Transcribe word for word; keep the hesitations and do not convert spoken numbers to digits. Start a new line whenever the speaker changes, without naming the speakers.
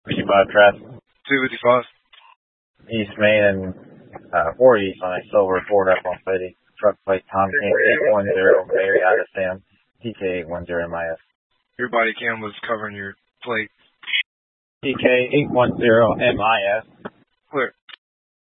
fifty-five traffic.
two fifty-five.
East Main and uh, four East on a silver Ford F one fifty. Truck plate Tomcat eight one zero, Marietta Sam, T K eight one zero M I S.
Your body cam was covering your plate.
T K eight one zero M I S.
Clear.